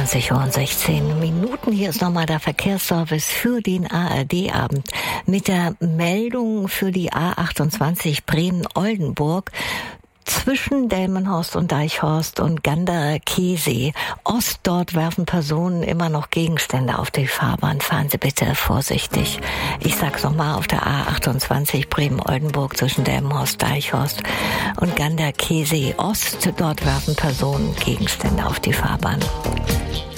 20:16. Hier ist nochmal der Verkehrsservice für den ARD-Abend mit der Meldung für die A28 Bremen-Oldenburg zwischen Delmenhorst und Deichhorst und Ganderkesee Ost. Dort werfen Personen immer noch Gegenstände auf die Fahrbahn. Fahren Sie bitte vorsichtig. Ich sag's nochmal, auf der A28 Bremen-Oldenburg zwischen Delmenhorst, Deichhorst und Ganderkesee Ost. Dort werfen Personen Gegenstände auf die Fahrbahn.